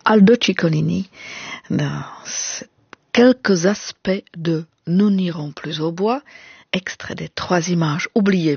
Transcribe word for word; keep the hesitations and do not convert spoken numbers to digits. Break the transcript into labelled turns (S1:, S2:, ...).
S1: Aldo Ciccolini dans quelques aspects de Nous n'irons plus au bois, extrait des trois images oubliées